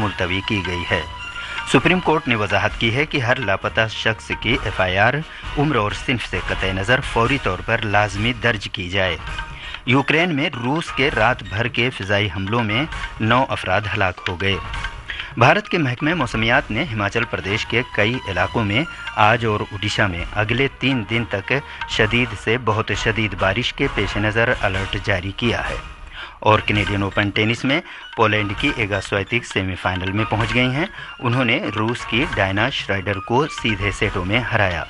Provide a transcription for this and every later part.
मुलतवी की गई है। सुप्रीम कोर्ट ने वजाहत की है कि हर लापता शख्स की FIR उम्र और सिन्फ से कतई नज़र फौरी तौर पर लाजमी दर्ज की जाए। यूक्रेन में रूस के रात भर के फ़िज़ाई हमलों में 9 अफराद हलाक हो गए। भारत के महकमे मौसमियात ने हिमाचल प्रदेश के कई इलाकों में आज और उड़ीसा में अगले 3 दिन तक शदीद से बहुत शदीद बारिश के पेश नज़र अलर्ट जारी किया है। और कैनेडियन ओपन टेनिस में पोलैंड की एगा स्वातिक सेमीफाइनल में पहुंच गई हैं। उन्होंने रूस की डायना श्राइडर को सीधे सेटों में हराया।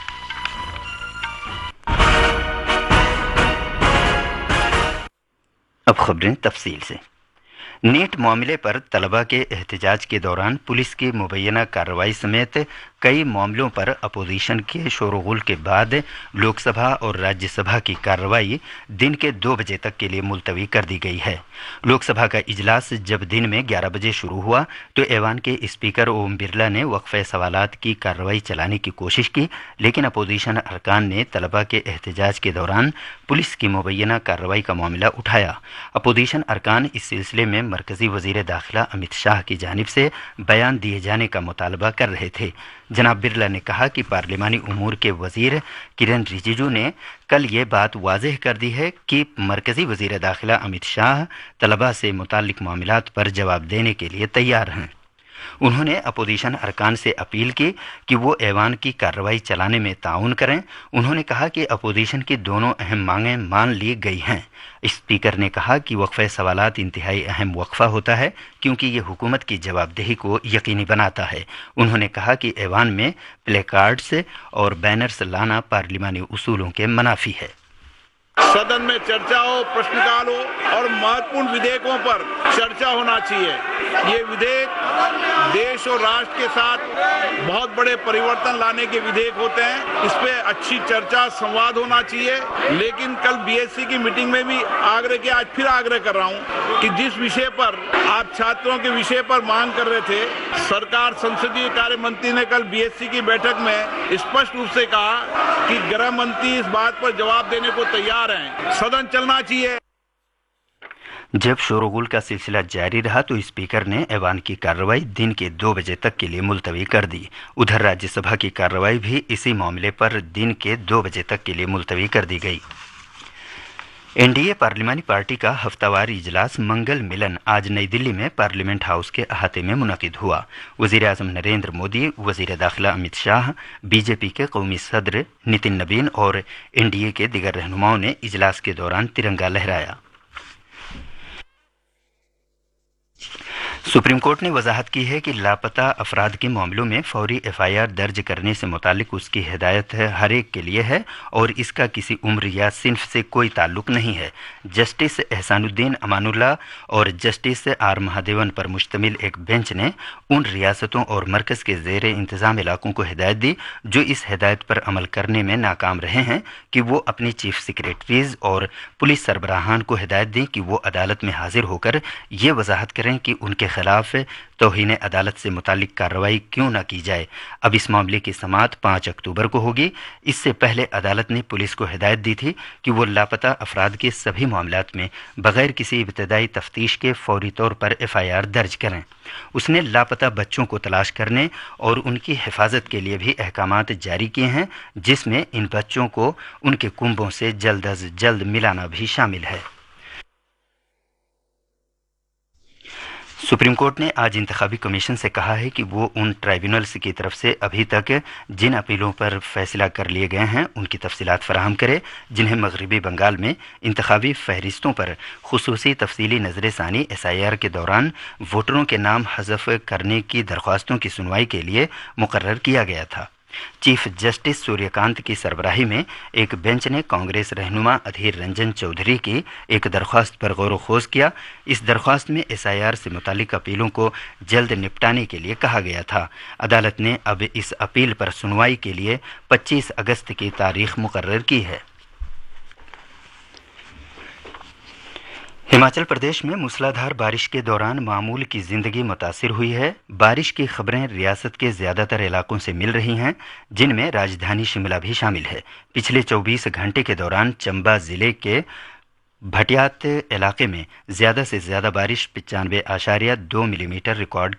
अब खबरें तफसील से। नीट मामले पर तलबा के एहतजाज के दौरान पुलिस की मुबैना कार्रवाई समेत कई मामलों पर अपोजिशन के शोरगुल के बाद लोकसभा और राज्यसभा की कार्रवाई दिन के 2 बजे तक के लिए मुलतवी कर दी गई है। लोकसभा का इजलास जब दिन में 11 बजे शुरू हुआ तो ऐवान के स्पीकर ओम बिरला ने वक्फे सवालात की कार्रवाई चलाने की कोशिश की, लेकिन अपोजिशन अरकान ने तलबा के एहतजाज के दौरान पुलिस की मुबैना कार्रवाई का मामला उठाया। अपोजिशन अरकान इस सिलसिले में मरकजी वजीर दाखिला अमित शाह की जानिब से बयान दिए जाने का मुतालबा कर रहे थे। जनाब बिरला ने कहा कि पार्लिमानी उमूर के वजीर किरण रिजिजू ने कल ये बात वाज़ेह कर दी है कि मरकजी वजीर दाखिला अमित शाह तलबा से मुताल्लिक मामलात पर जवाब देने के लिए तैयार हैं। उन्होंने अपोजिशन अरकान से अपील की कि वो ऐवान की कार्रवाई चलाने में ताउन करें। उन्होंने कहा कि अपोजिशन की दोनों अहम मांगें मान ली गई हैं। स्पीकर ने कहा कि वक्फे सवालात इंतहाई अहम वक्फा होता है क्योंकि ये हुकूमत की जवाबदेही को यकीनी बनाता है। उन्होंने कहा कि ऐवान में प्ले कार्ड्स और बैनर्स लाना पार्लिमानी उसूलों के मनाफी है। सदन में चर्चा हो, प्रश्नकाल हो और महत्वपूर्ण विधेयकों पर चर्चा होना चाहिए। ये विधेयक देश और राष्ट्र के साथ बहुत बड़े परिवर्तन लाने के विधेयक होते हैं। इस पे अच्छी चर्चा, संवाद होना चाहिए। लेकिन कल BSc की मीटिंग में भी आग्रह किया, आज फिर आग्रह कर रहा हूँ कि जिस विषय पर आप छात्रों के विषय पर मांग कर रहे थे, सरकार संसदीय कार्य मंत्री ने कल BSc की बैठक में स्पष्ट रूप से कहा कि गृह मंत्री इस बात पर जवाब देने को तैयार हैं। सदन चलना चाहिए। जब शोरगुल का सिलसिला जारी रहा तो स्पीकर ने ऐवान की कार्रवाई दिन के 2 बजे तक के लिए मुलतवी कर दी। उधर राज्यसभा की कार्रवाई भी इसी मामले पर दिन के 2 बजे तक के लिए मुलतवी कर दी गई। NDA पार्लिमानी पार्टी का हफ्तावार इजलास मंगल मिलन आज नई दिल्ली में पार्लियामेंट हाउस के अहाते में मुनक़िद हुआ। वज़ीर आज़म नरेंद्र मोदी, वज़ीर दाखिला अमित शाह, BJP के कौमी सदर नितिन नबीन और NDA के दिगर रहनुमाओं ने इजलास के दौरान तिरंगा लहराया। सुप्रीम कोर्ट ने वजाहत की है कि लापता अफराद के मामलों में फौरी FIR दर्ज करने से मुतालिक उसकी हिदायत हर एक के लिए है और इसका किसी उम्र या सिन्फ से कोई ताल्लुक नहीं है। जस्टिस एहसानुद्दीन अमानुल्लाह और जस्टिस R महादेवन पर मुश्तमिल एक बेंच ने उन रियासतों और मरकज़ के ज़ेर इंतज़ाम इलाकों को हिदायत दी जो इस हिदायत पर अमल करने में नाकाम रहे हैं कि वो अपनी चीफ सेक्रेटरीज और पुलिस सरबराहान को हिदायत दें कि वो अदालत में हाजिर होकर ये वजाहत करें कि उनके खिलाफ तौहीन अदालत से मुतालिक कार्रवाई क्यों न की जाए। अब इस मामले की समाअत 5 अक्टूबर को होगी। इससे पहले अदालत ने पुलिस को हिदायत दी थी कि वो लापता अफराद के सभी मामलात में बगैर किसी इब्तदाई तफ्तीश के फौरी तौर पर FIR दर्ज करें। उसने लापता बच्चों को तलाश करने और उनकी हिफाजत के लिए भी अहकामात जारी किए हैं, जिसमें इन बच्चों को उनके कुंबों से जल्द अज जल्द मिलाना भी शामिल है। सुप्रीम कोर्ट ने आज इंतखाबी कमीशन से कहा है कि वो उन ट्राइब्यूनल्स की तरफ से अभी तक जिन अपीलों पर फैसला कर लिए गए हैं उनकी तफसीलात फराहम करे जिन्हें मगरबी बंगाल में इंतखाबी फहरिस्तों पर खुसूसी तफसीली नज़र-ए-सानी SIR के दौरान वोटरों के नाम हज़फ करने की दरख्वास्तों की सुनवाई के लिए मुकर्रर किया गया था। चीफ जस्टिस सूर्यकांत की सरबराही में एक बेंच ने कांग्रेस रहनुमा अधीर रंजन चौधरी की एक दरख्वास्त पर गौर खोज किया। इस दरख्वास्त में SIR से मुतालिक अपीलों को जल्द निपटाने के लिए कहा गया था। अदालत ने अब इस अपील पर सुनवाई के लिए 25 अगस्त की तारीख मुकर्रर की है। हिमाचल प्रदेश में मूसलाधार बारिश के दौरान मामूल की जिंदगी मुतासिर हुई है। बारिश की खबरें रियासत के ज़्यादातर इलाकों से मिल रही हैं, जिनमें राजधानी शिमला भी शामिल है। पिछले 24 घंटे के दौरान चंबा ज़िले के भटियात इलाके में ज़्यादा से ज़्यादा बारिश 95.2 मिलीमीटर रिकॉर्ड